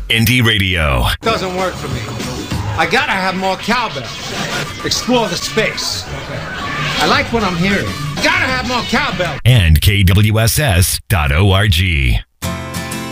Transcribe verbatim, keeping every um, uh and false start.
Indie Radio. Doesn't work for me. I gotta have more cowbell. Explore the space. I like what I'm hearing. Gotta have more cowbell. And K W S S dot org.